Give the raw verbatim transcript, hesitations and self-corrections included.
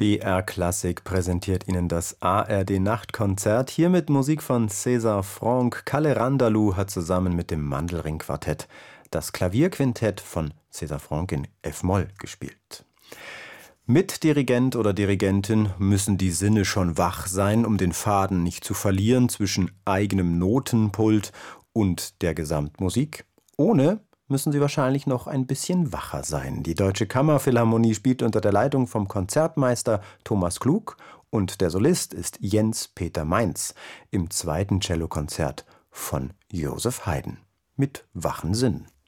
B R Klassik präsentiert Ihnen das A R D-Nachtkonzert. Hier mit Musik von César Franck. Kalle Randalou hat zusammen mit dem Mandelring-Quartett das Klavierquintett von César Franck in F-Moll gespielt. Mit Dirigent oder Dirigentin müssen die Sinne schon wach sein, um den Faden nicht zu verlieren zwischen eigenem Notenpult und der Gesamtmusik. Ohne müssen sie wahrscheinlich noch ein bisschen wacher sein. Die Deutsche Kammerphilharmonie spielt unter der Leitung vom Konzertmeister Thomas Klug und der Solist ist Jens Peter Mainz im zweiten Cellokonzert von Joseph Haydn mit wachen Sinnen.